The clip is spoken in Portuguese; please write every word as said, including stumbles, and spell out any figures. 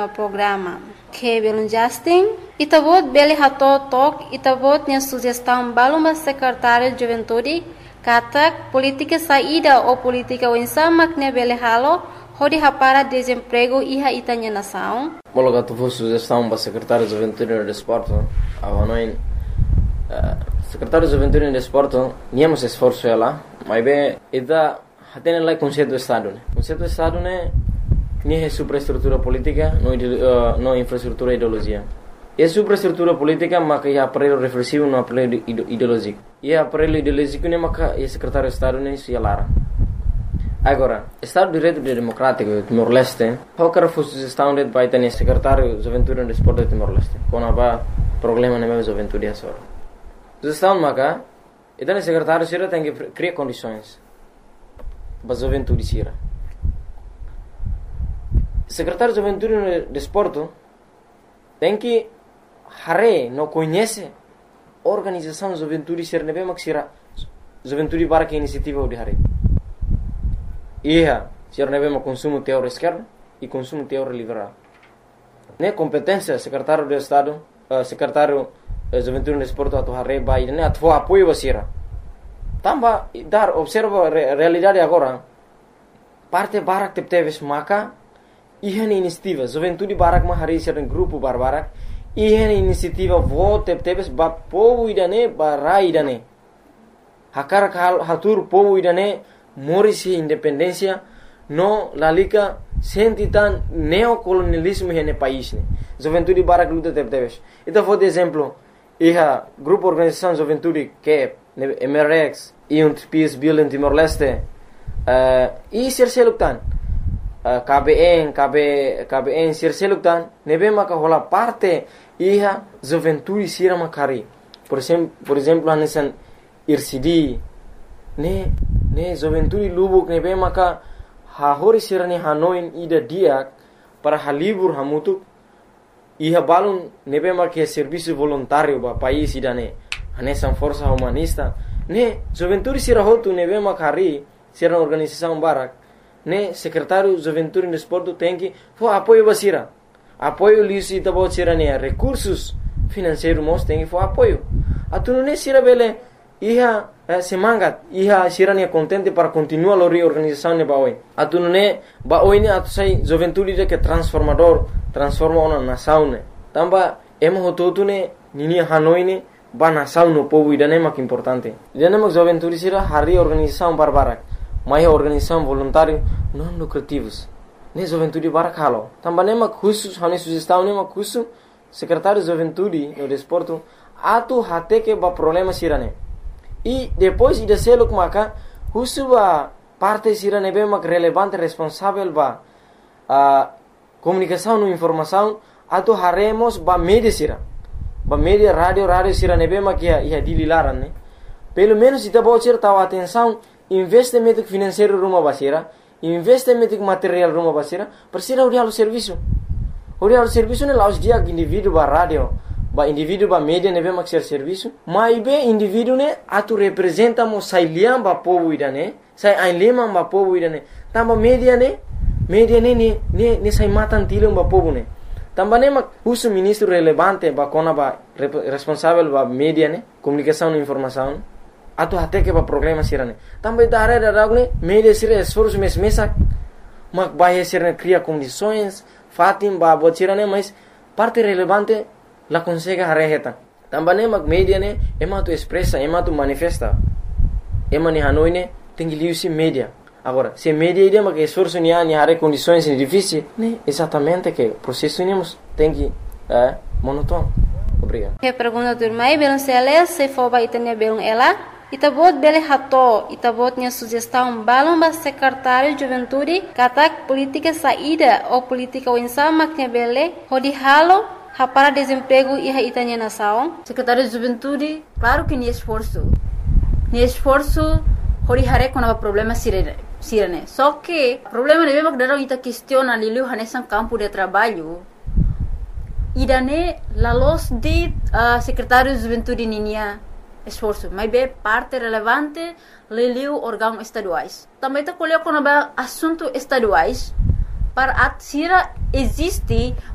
no programa. Que belum Justin, itabot beli hato tok, itabot nya sugestão baluma secretário de juventude, katak política saída ou política wensamak ne beli halo, hodi hapara desemprego iha itanya nação. Bologa tu fu sugestão para secretário de juventude e desporto, avanoin secretário de juventude e desporto, niamos esforço ela, mas bem, ida hatene lá conceito do estado, né? Conceito do estado né nem é superestrutura política, não uh, não infraestrutura e ideologia. É superestrutura política, mas é aparelho reflexivo, não aparelho ideológico. E aparelho ideológico né, mas é secretário de estado né, se alara. Agora, Estado de Direito Democrático de Timor-Leste, qualquer sugestão de vai ter secretário de juventude e desporto de Timor-Leste, quando há problema na minha juventude é só. Sugestão maca, então o secretário sira tem que criar condições para a juventude sira. Secretário de juventude e desporto tem que hare não conhece organização de juventude sira nebe mak sira juventude para que iniciativa de hare. Ia, sira nebe mak consumo teor esquerdo e consumo teor liberal. Ne competência secretário de estado, uh, secretário de juventude e desporto atu hare vai ne atu apoio sira. Tamba dar observa re, realidade agora. Parte barak tepteves maka ihan inisiativa juventude barak ma hari sira grupo barbarak ihan inisiativa vote tepteves ba povo idane barai idane. Hakar hal hatur povo idane morisi independência no lalika sentitan neocolonialismo hene país ne. Juventude barak luta tepteves. Ita for de exemplo iha grupo organização juventude que M R X e um Peace Building Timor-Leste uh, e Sirseluktan uh, K B N, K B, K B N Sirseluktan nebe maka hola parte iha juventude sira makari por exemplo por exemplo hanesan I R C D ne ne juventude lubuk nebe maka ha hori sira ni hanoin ida diak para halibur hamutuk iha balun nebe maka serviço voluntário ba país idane hanesan força humanista ne juventude sira hotu nebe makari sira organização barak ne secretário juventude e desporto tem que for apoio basira apoio lisi tabo sira ne recursos financeiros mos tem que for apoio atu ne sira bele iha eh, semangat iha sira ne contente para continuar a reorganização ne baoi atu ne baoi ne atu sai juventude de que transformador transforma uma nação ne tamba emo hotu ne nini hanoi ne ba nação no povo idane mak importante idane mak juventude sira hari organização barbarak mai organização voluntário não lucrativos ne juventude barak halo tambane mak khusus hani sugestão ne mak khusus secretário de juventude no desporto atu hate que ba problema sira ne e depois ida seluk maka khusus ba parte sira ne be mak relevante responsável ba a comunicação no informação atu haremos ba media sira ba media radio radio sira nebe makia ia dililaran ne pelo menos ita bocir tahu atenção investimento financeiro rumah basira investimento material rumah basira persira urial serviço urial serviço ne laus dia indivíduo ba radio ba indivíduo ba media nebe maksir serviço mai be indivíduo ne atu representa mo sai liam ba povo idane sai ai lema ba povo idane tamba media ne media ne ne ne, ne sai matan tilum ba povo ne também mak uso ministro relevante ba kona ba responsável ba media ne comunicação e informação atu até que ba programa sirane também da área da ne media sira esforço mes mesak mak ba sirane cria condições fatim ba botirane mas parte relevante la consegue hareheta também mak media ne ema tu expressa ema tu manifesta ema ni hanoi ne tengi liusi media. Agora, se media ideia que esforço ni ani hare condições difíceis, né? Exatamente que o processo nemos tem que é monótono. Obrigado. Que pergunta do irmão, belum sele se for ba itanya belum ela, itabot bele hato, itabot nya sugestão balum ba secretário de juventude, katak política saída ou política winsama que bele, hodi halo para desemprego e itanya nação. Secretário de juventude, claro que ni esforço. Ni esforço hori hare quando há problema sirene. Sirene. Só que o problema é que dalam ita questiona lilu hanesan campo de trabalho. Idane la los de uh, secretário de juventude ninia esforço, mas bem parte relevante lilu órgãos estaduais. Também tá colhendo quando há assunto estaduais para a sira existe